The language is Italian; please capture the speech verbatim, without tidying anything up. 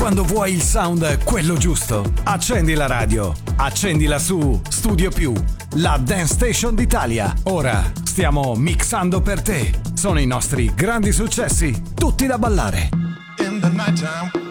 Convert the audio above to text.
Quando vuoi il sound, quello giusto, accendi la radio, accendila su Studio Più, la Dance Station d'Italia. Ora stiamo mixando per te. Sono i nostri grandi successi, tutti da ballare. In the nighttime